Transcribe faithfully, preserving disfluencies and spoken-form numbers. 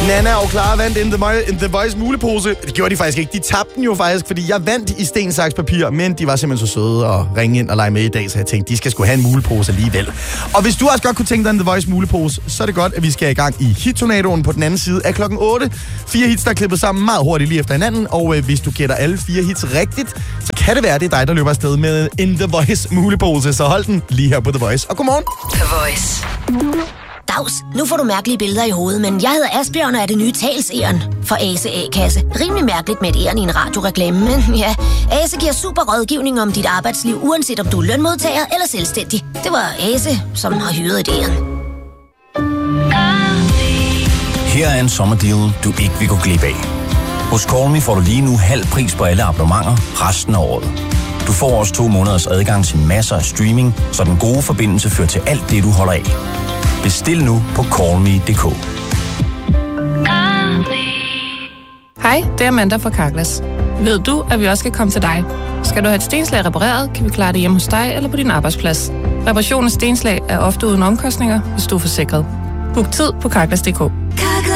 Nana og Clara vandt in The, Voice, in The Voice mulepose. Det gjorde de faktisk ikke. De tabte den jo faktisk, fordi jeg vandt i sten, saks, papir, men de var simpelthen så søde at ringe ind og lege med i dag, så jeg tænkte, de skal sgu have en mulepose alligevel. Og hvis du også godt kunne tænke dig en The Voice mulepose, så er det godt, at vi skal i gang i hittornadoen på den anden side af klokken otte. Fire hits, der er klippet sammen meget hurtigt lige efter hinanden, og øh, hvis du gætter alle fire hits rigtigt, så kan det være, det er dig, der løber afsted med en The Voice mulepose. Så hold den lige her på The Voice. Og godmorgen. The Voice. Dags, nu får du mærkelige billeder i hovedet, men jeg hedder Asbjørn og er det nye talsæren for Ase A-kasse. Rimelig mærkeligt med et æren i en radioreklame, men ja, Ase giver super rådgivning om dit arbejdsliv, uanset om du er lønmodtager eller selvstændig. Det var Ase, som har hyret et æren. Her er en sommerdeal, du ikke vil gå glip af. Hos Call Me får du lige nu halv pris på alle abonnementer resten af året. Du får også to måneders adgang til masser af streaming, så den gode forbindelse fører til alt det, du holder af. Bestil nu på call me punktum d k. Hej, det er Amanda fra Carglass. Ved du, at vi også skal komme til dig? Skal du have et stenslag repareret, kan vi klare det hjemme hos dig eller på din arbejdsplads. Reparation af stenslag er ofte uden omkostninger, hvis du er forsikret. Book tid på carglass punktum d k.